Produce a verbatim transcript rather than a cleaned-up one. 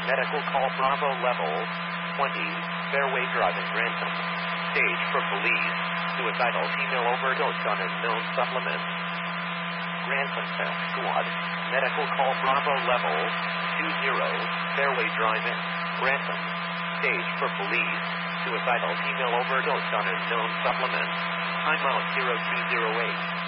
Medical call Bravo level twenty. Fairway Drive in Grantham. Stage for police. Suicidal female overdose on unknown supplement. Grantham Theft Squad. Medical call Bravo level two zero. Fairway Drive in Grantham. Stage for police. Suicidal female overdose on unknown supplement. Timeout zero two zero eight.